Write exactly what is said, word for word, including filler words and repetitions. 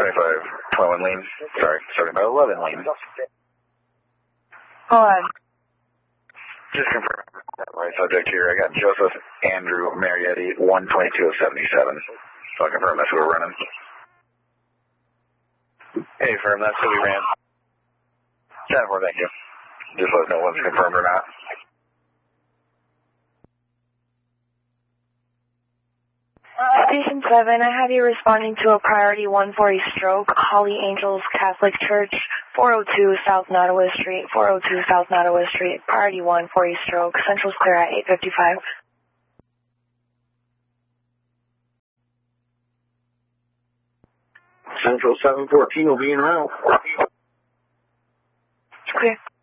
seventy-five twenty-one lean. Sorry, starting by eleven lean. Hold on. Just confirm that right subject here. I got Joseph Andrew Marietti, one twenty-two of seventy-seven. So I'll confirm that's who we're running. Hey, firm, that's who we ran. ten four, thank you. Just let us know what's confirmed or not. Station seven, I have you responding to a priority one forty stroke, Holly Angels Catholic Church, four oh two South Nottawa Street, four oh two South Nottawa Street, priority one forty stroke, Central's clear at eight fifty-five. Central seven fourteen will be en route. It's clear.